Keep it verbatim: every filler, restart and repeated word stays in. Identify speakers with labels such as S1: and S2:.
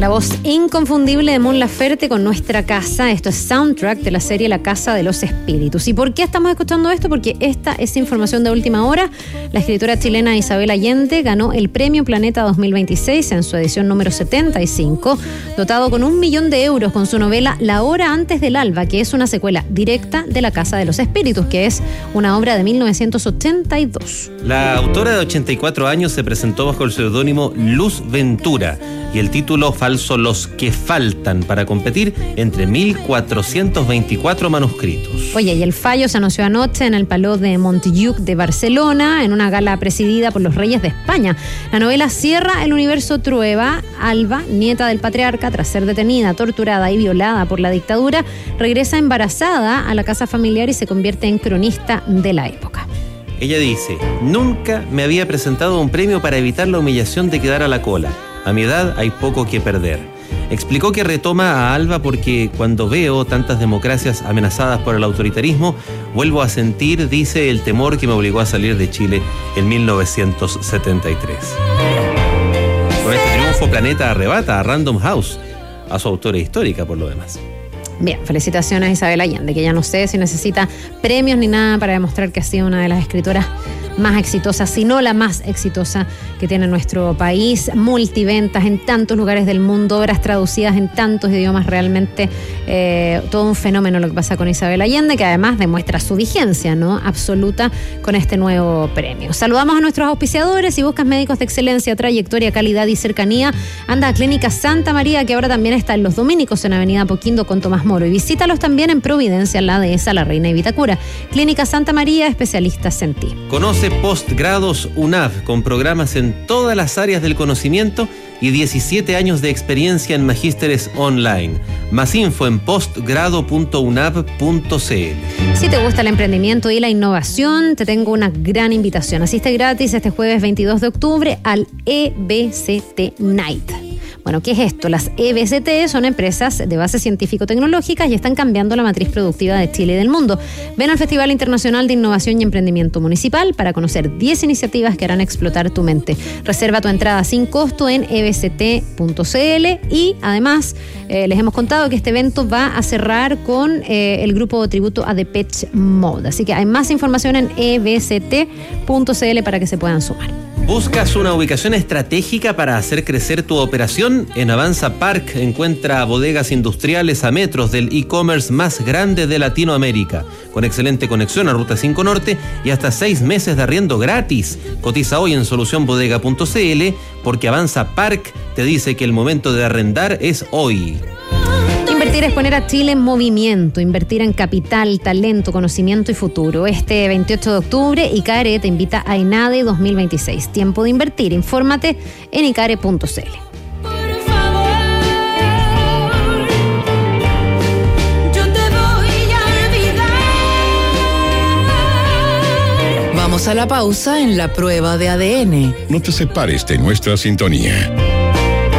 S1: La voz inconfundible de Mon Laferte con Nuestra Casa. Esto es soundtrack de la serie La Casa de los Espíritus. ¿Y por qué estamos escuchando esto? Porque esta es información de última hora. La escritora chilena Isabel Allende ganó el Premio Planeta dos mil veintiséis en su edición número setenta y cinco, dotado con un millón de euros con su novela La Hora Antes del Alba, que es una secuela directa de La Casa de los Espíritus, que es una obra de mil novecientos ochenta y dos.
S2: La autora de ochenta y cuatro años se presentó bajo el seudónimo Luz Ventura y el título falso Los que faltan, para competir entre mil cuatrocientos veinticuatro manuscritos.
S1: Oye, y el fallo se anunció anoche en el Palau de Montjuïc de Barcelona, en una gala presidida por los reyes de España. La novela cierra el universo Trueba. Alba, nieta del patriarca, tras ser detenida, torturada y violada por la dictadura, regresa embarazada a la casa familiar y se convierte en cronista de la época.
S2: Ella dice: nunca me había presentado un premio para evitar la humillación de quedar a la cola. A mi edad hay poco que perder. Explicó que retoma a Alba porque cuando veo tantas democracias amenazadas por el autoritarismo, vuelvo a sentir, dice, el temor que me obligó a salir de Chile en mil novecientos setenta y tres. Con este triunfo, Planeta arrebata a Random House, a su autora histórica por lo demás.
S1: Bien, felicitaciones a Isabel Allende, que ya no sé si necesita premios ni nada para demostrar que ha sido una de las escritoras más exitosa, si no la más exitosa que tiene nuestro país. Multiventas en tantos lugares del mundo, obras traducidas en tantos idiomas, realmente eh, todo un fenómeno lo que pasa con Isabel Allende, que además demuestra su vigencia, ¿no?, absoluta con este nuevo premio. Saludamos a nuestros auspiciadores. Si buscas médicos de excelencia, trayectoria, calidad y cercanía, anda a Clínica Santa María, que ahora también está en Los Dominicos, en Avenida Apoquindo con Tomás Moro, y visítalos también en Providencia, en la Dehesa, La Reina y Vitacura. Clínica Santa María, especialistas en ti.
S2: Conoce Postgrados UNAV, con programas en todas las áreas del conocimiento y diecisiete años de experiencia en magísteres online. Más info en postgrado punto unav punto c l.
S1: Si te gusta el emprendimiento y la innovación, te tengo una gran invitación. Asiste gratis este jueves veintidós de octubre al E B C T Night. Bueno, ¿qué es esto? Las E B C T son empresas de base científico-tecnológicas y están cambiando la matriz productiva de Chile y del mundo. Ven al Festival Internacional de Innovación y Emprendimiento Municipal para conocer diez iniciativas que harán explotar tu mente. Reserva tu entrada sin costo en e b c t punto c l y además eh, les hemos contado que este evento va a cerrar con eh, el grupo tributo a Depeche Mode. Así que hay más información en e b c t punto c l para que se puedan sumar.
S2: ¿Buscas una ubicación estratégica para hacer crecer tu operación? En Avanza Park encuentra bodegas industriales a metros del e-commerce más grande de Latinoamérica, con excelente conexión a Ruta cinco Norte y hasta seis meses de arriendo gratis. Cotiza hoy en solución bodega punto c l, porque Avanza Park te dice que el momento de arrendar es hoy.
S1: Invertir es poner a Chile en movimiento, invertir en capital, talento, conocimiento y futuro. Este veintiocho de octubre, ICARE te invita a ENADE dos mil veintiséis. Tiempo de invertir. Infórmate en icare punto c l.
S3: Vamos a la pausa en la prueba de A D N.
S4: No te separes de nuestra sintonía.